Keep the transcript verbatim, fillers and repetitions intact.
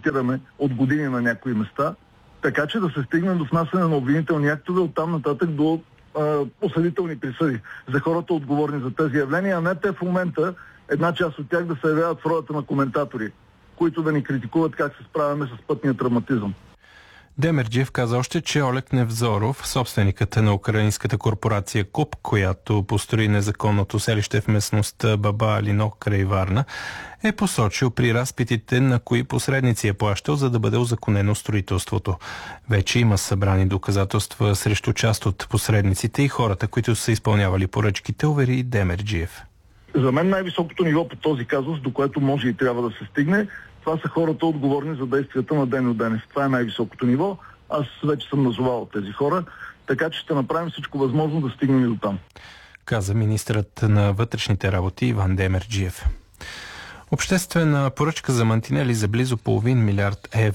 констатираме от години на някои места, така че да се стигне до внасяне на обвинителни актове, оттам нататък до а, осъдителни присъди за хората отговорни за тези явления, а не те в момента, една част от тях да се явяват в ролята на коментатори, които да ни критикуват как се справяме с пътния травматизъм. Демерджиев каза още, че Олег Невзоров, собственикът на украинската корпорация КУП, която построи незаконното селище в местността Баба Алино край Варна, е посочил при разпитите на кои посредници е плащал, за да бъде узаконено строителството. Вече има събрани доказателства срещу част от посредниците и хората, които са изпълнявали поръчките, увери Демерджиев. За мен най-високото ниво по този казус, до което може и трябва да се стигне, това са хората отговорни за действията на Деньо Денев. Това е най-високото ниво. Аз вече съм назовал тези хора, така че ще направим всичко възможно да стигнем и до там. Каза министърът на вътрешните работи Иван Демерджиев. Обществена поръчка за мантинели за близо половин милиард евро